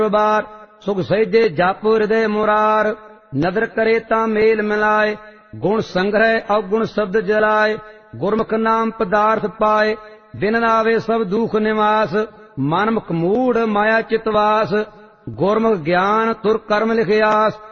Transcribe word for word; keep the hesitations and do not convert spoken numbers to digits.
बार सुख सहिजे जप हृदय मुरार। नदर करे ता मेल मिलाए गुण संग्रह अवगुण शब्द जलाए। गुरमुख नाम पदार्थ पाए बिन नावे सब दुख निवास। मनमुख मूढ़ माया चितवास गुरमुख ज्ञान तुर कर्म लिखियास।